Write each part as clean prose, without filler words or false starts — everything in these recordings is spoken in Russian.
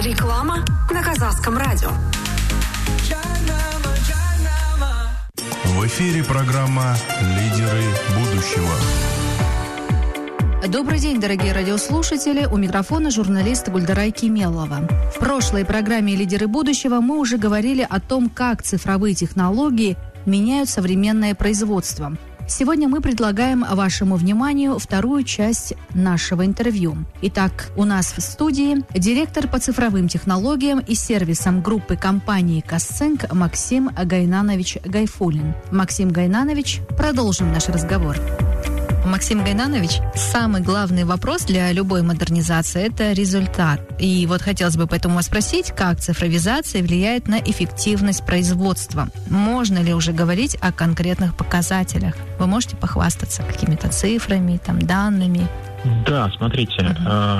Реклама на Казахском радио. В эфире программа «Лидеры будущего». Добрый день, дорогие радиослушатели. У микрофона журналист Гульдарай Кемелова. В прошлой программе «Лидеры будущего» мы уже говорили о том, как цифровые технологии меняют современное производство. Сегодня мы предлагаем вашему вниманию вторую часть нашего интервью. Итак, у нас в студии директор по цифровым технологиям и сервисам группы компании «Касцинк» Максим Гайнанович Гайфуллин. Максим Гайнанович, продолжим наш разговор. Максим Гайнанович, самый главный вопрос для любой модернизации – это результат. И вот хотелось бы поэтому вас спросить, как цифровизация влияет на эффективность производства? Можно ли уже говорить о конкретных показателях? Вы можете похвастаться какими-то цифрами, данными? Да, смотрите,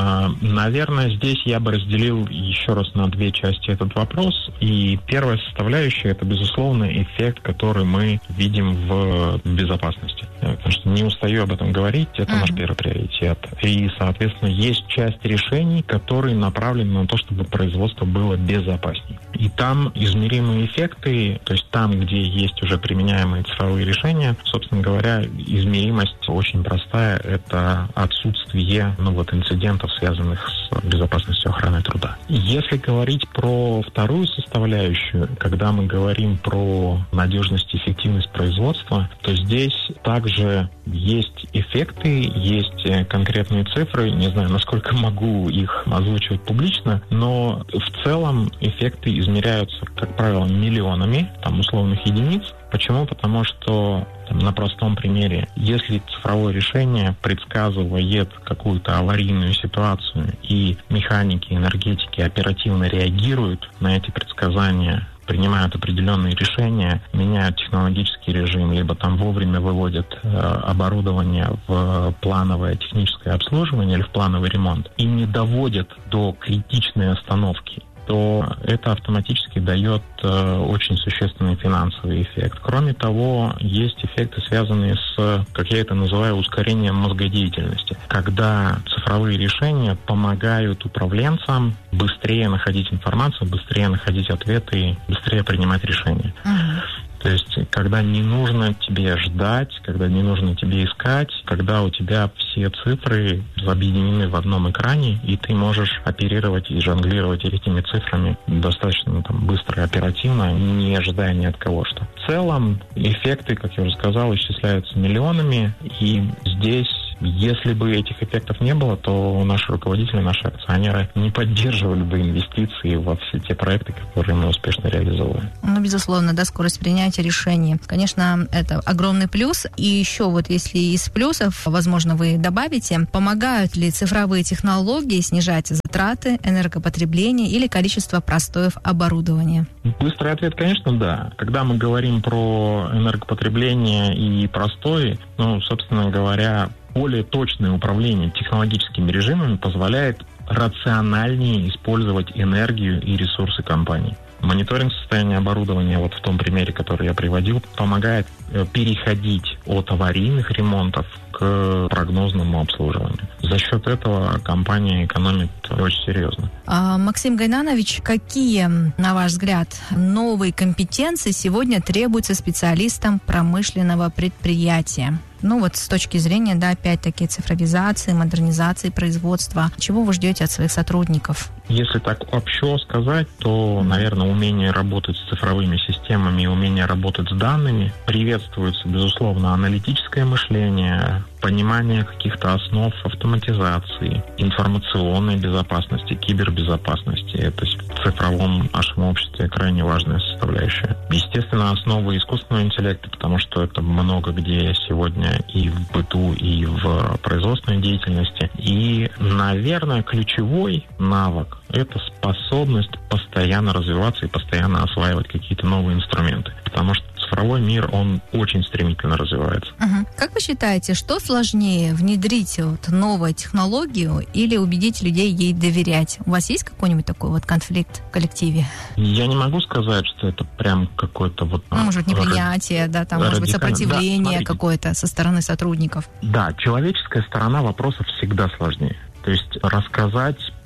наверное, здесь я бы разделил еще раз на две части этот вопрос. И первая составляющая – это, безусловно, эффект, который мы видим в безопасности. Потому что не устаю об этом говорить, это наш первый приоритет. И, соответственно, есть часть решений, которые направлены на то, чтобы производство было безопаснее. И там измеримые эффекты, то есть там, где есть уже применяемые цифровые решения, собственно говоря, измеримость очень простая – это отсутствие инцидентов, связанных с безопасностью охраны труда. Если говорить про вторую составляющую, когда мы говорим про надежность и эффективность производства, то здесь также есть эффекты, есть конкретные цифры. Не знаю, насколько могу их озвучивать публично, но в целом эффекты измеряются, как правило, миллионами, условных единиц. Почему? Потому что на простом примере, если цифровое решение предсказывает какую-то аварийную ситуацию, и механики, энергетики оперативно реагируют на эти предсказания, принимают определенные решения, меняют технологический режим, либо вовремя выводят оборудование в плановое техническое обслуживание или в плановый ремонт, и не доводят до критичной остановки, то это автоматически дает очень существенный финансовый эффект. Кроме того, есть эффекты, связанные с, как я это называю, ускорением мозгодеятельности. Когда цифровые решения помогают управленцам быстрее находить информацию, быстрее находить ответы, быстрее принимать решения. То есть, когда не нужно тебе ждать, когда не нужно тебе искать, когда у тебя все цифры объединены в одном экране, и ты можешь оперировать и жонглировать этими цифрами достаточно быстро и оперативно, не ожидая ни от кого что. В целом, эффекты, как я уже сказал, исчисляются миллионами, и здесь, если бы этих эффектов не было, то наши руководители, наши акционеры не поддерживали бы инвестиции во все те проекты, которые мы успешно реализовываем. Безусловно, скорость принятия решений. Конечно, это огромный плюс. И еще если из плюсов, возможно, вы добавите, помогают ли цифровые технологии снижать затраты, энергопотребление или количество простоев оборудования? Быстрый ответ, конечно, да. Когда мы говорим про энергопотребление и простои, собственно говоря, более точное управление технологическими режимами позволяет рациональнее использовать энергию и ресурсы компании. Мониторинг состояния оборудования, в том примере, который я приводил, помогает переходить от аварийных ремонтов к прогнозному обслуживанию. За счет этого компания экономит очень серьезно. Максим Гайнанович, какие, на ваш взгляд, новые компетенции сегодня требуются специалистам промышленного предприятия? С точки зрения, опять-таки, цифровизации, модернизации производства. Чего вы ждете от своих сотрудников? Если так общо сказать, то, наверное, умение работать с цифровыми системами и умение работать с данными приветствуется, безусловно, аналитическое мышление, понимание каких-то основ автоматизации, информационной безопасности, кибербезопасности. Это в цифровом нашем обществе крайне важная составляющая. Естественно, основы искусственного интеллекта, потому что это много где сегодня и в быту, и в производственной деятельности. И, наверное, ключевой навык – это способность постоянно развиваться и постоянно осваивать какие-то новые инструменты. Потому что цифровой мир, он очень стремительно развивается. Как вы считаете, что сложнее, внедрить новую технологию или убедить людей ей доверять? У вас есть какой-нибудь такой конфликт в коллективе? Я не могу сказать, что это прям какое-то может быть, неприятие, может быть, сопротивление какое-то со стороны сотрудников. Да, человеческая сторона вопроса всегда сложнее. То есть рассказать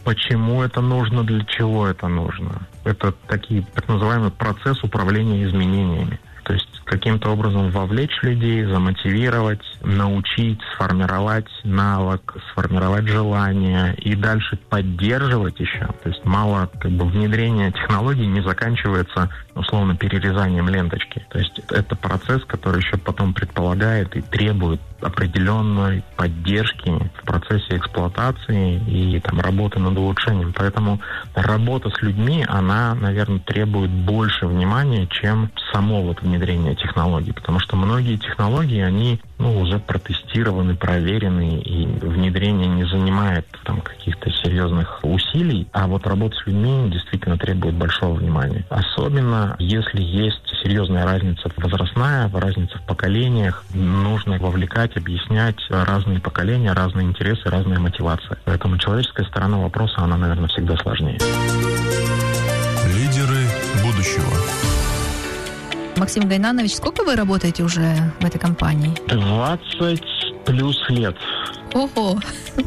почему это нужно, для чего это нужно. Это так называемый процесс управления изменениями. То есть каким-то образом вовлечь людей, замотивировать, научить, сформировать навык, сформировать желание и дальше поддерживать еще. То есть мало внедрение технологий не заканчивается условно перерезанием ленточки. То есть это процесс, который еще потом предполагает и требует определенной поддержки в процессе эксплуатации и работы над улучшением. Поэтому работа с людьми, она, наверное, требует больше внимания, чем само внедрение технологий. Потому что многие технологии, они уже протестированы, проверены, и внедрение не занимает каких-то серьезных усилий. А вот работа с людьми действительно требует большого внимания. Особенно, если есть серьезная разница возрастная, разница в поколениях, нужно вовлекать, объяснять разные поколения, разные интересы, разная мотивация. Поэтому человеческая сторона вопроса, она, наверное, всегда сложнее. Лидеры будущего. Максим Гайнанович, сколько вы работаете уже в этой компании? 20 плюс лет. Ого!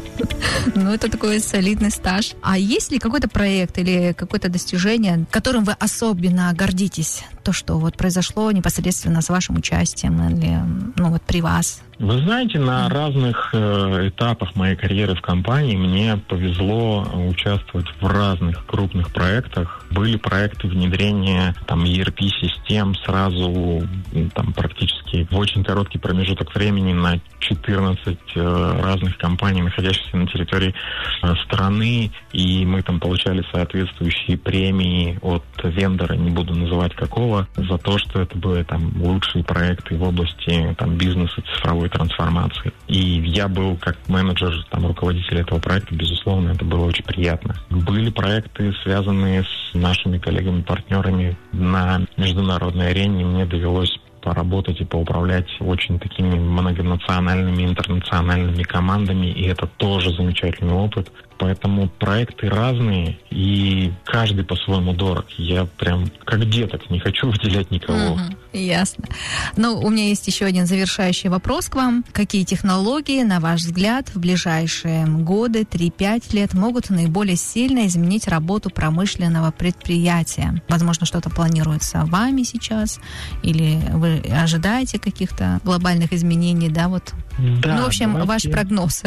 Это такой солидный стаж. А есть ли какой-то проект или какое-то достижение, которым вы особенно гордитесь? То, что произошло непосредственно с вашим участием или при вас? Вы знаете, на разных этапах моей карьеры в компании мне повезло участвовать в разных крупных проектах. Были проекты внедрения ERP-систем сразу практически в очень короткий промежуток времени на 14 разных компаний, находящихся на территории страны, и мы получали соответствующие премии от вендора, не буду называть какого, за то, что это были лучшие проекты в области бизнеса, цифровой трансформации. И я был как менеджер, руководитель этого проекта, безусловно, это было очень приятно. Были проекты, связанные с нашими коллегами-партнерами на международной арене, мне довелось поработать и поуправлять очень такими многонациональными, интернациональными командами, и это тоже замечательный опыт. Поэтому проекты разные, и каждый по-своему дорог. Я прям как деток, не хочу выделять никого. Ясно. У меня есть еще один завершающий вопрос к вам. Какие технологии, на ваш взгляд, в ближайшие годы, 3-5 лет, могут наиболее сильно изменить работу промышленного предприятия? Возможно, что-то планируется вами сейчас, или вы ожидаете каких-то глобальных изменений, да? Да, в общем, давайте... ваш прогноз.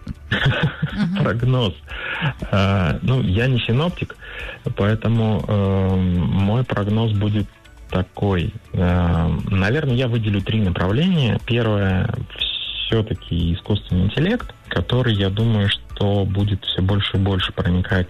Прогноз. Я не синоптик, поэтому мой прогноз будет такой. Наверное, я выделю 3 направления. Первое — все-таки искусственный интеллект, который, я думаю, что будет все больше и больше проникать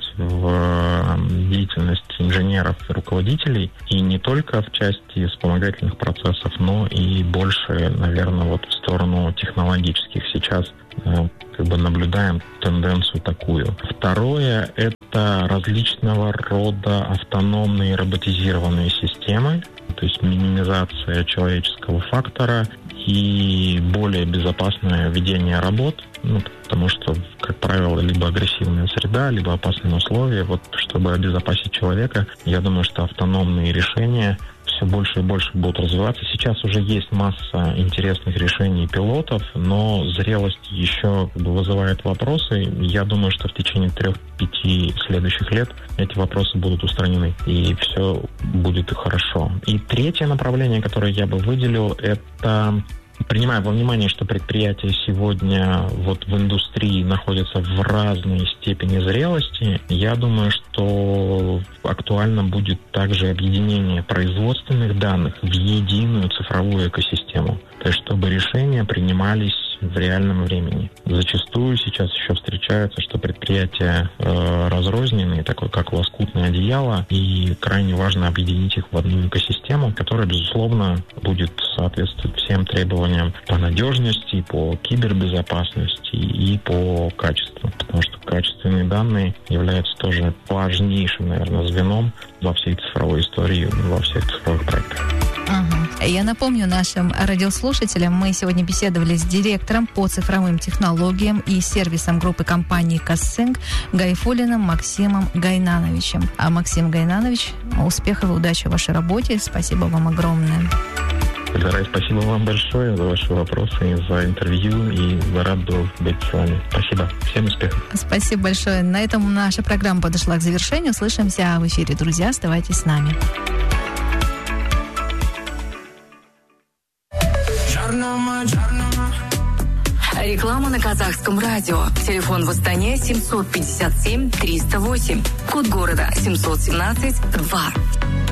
в деятельность инженеров и руководителей, и не только в части вспомогательных процессов, но и больше, наверное, в сторону технологических. Сейчас наблюдаем тенденцию такую. Второе — это различного рода автономные роботизированные системы, то есть минимизация человеческого фактора и более безопасное ведение работ, потому что, как правило, либо агрессивная среда, либо опасные условия. Чтобы обезопасить человека, я думаю, что автономные решения все больше и больше будут развиваться. Сейчас уже есть масса интересных решений пилотов, но зрелость еще вызывает вопросы. Я думаю, что в течение 3-5 следующих лет эти вопросы будут устранены, и все будет хорошо. И третье направление, которое я бы выделил, это... Принимая во внимание, что предприятия сегодня в индустрии находятся в разной степени зрелости, я думаю, что актуально будет также объединение производственных данных в единую цифровую экосистему. То есть, чтобы решения принимались в реальном времени. Зачастую сейчас еще встречается, что предприятия разрозненные, такое как лоскутное одеяло, и крайне важно объединить их в одну экосистему, которая, безусловно, будет соответствовать всем требованиям по надежности, по кибербезопасности и по качеству. Потому что качественные данные являются тоже важнейшим, наверное, звеном во всей цифровой истории, во всех цифровых проектах. Я напомню нашим радиослушателям, мы сегодня беседовали с директором по цифровым технологиям и сервисам группы компании «Кассинг» Гайфуллиным Максимом Гайнановичем. А Максим Гайнанович, успехов и удачи в вашей работе. Спасибо вам огромное. Гульдарай, спасибо вам большое за ваши вопросы, за интервью, и рад был быть с вами. Спасибо. Всем успехов. Спасибо большое. На этом наша программа подошла к завершению. Слышимся в эфире, друзья. Оставайтесь с нами. Реклама на казахском радио. Телефон в Астане 757-308. Код города 717-2.